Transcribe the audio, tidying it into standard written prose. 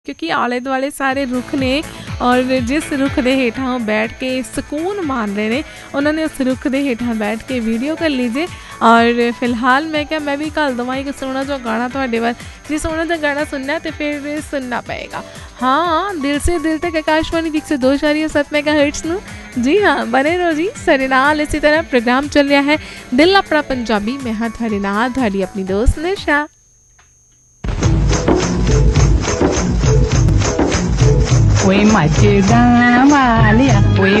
क्योंकि आले दुआले सारे रुख ने और जिस रुख के हेठां बैठ के सुकून मान रहे हैं उन्होंने उस रुख के हेठां बैठ के वीडियो कर लीजिए। और फिलहाल मैं क्या मैं भी कल दूँगा एक सोहना जो गाना थोड़े वाल जी सोहना जो गाना सुनना तो फिर सुनना पड़ेगा। हाँ दिल से दिल तक आकाशवाणी 102.7 मेगाहर्ट्ज़ नूं जी हाँ बने रहो जी सारे नाल। इसी तरह प्रोग्राम चल रहा है दिल अपना पंजाबी। मैं हाँ थोड़े नाल थोड़ी अपनी दोस्त निशा। Oi, mate da Malia, oi.